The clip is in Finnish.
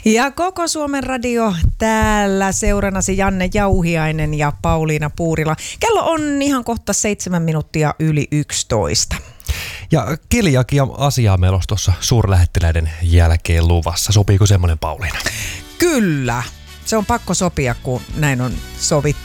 Ja koko Suomen radio täällä seuranasi Janne Jauhiainen ja Pauliina Puurila. Kello on ihan kohta 7 minuuttia yli 11. Ja keliakia-asiaa meillä olisi tuossa suurlähettiläiden jälkeen luvassa. Sopiiko semmoinen, Pauliina? Kyllä. Se on pakko sopia, kun näin on sovittu.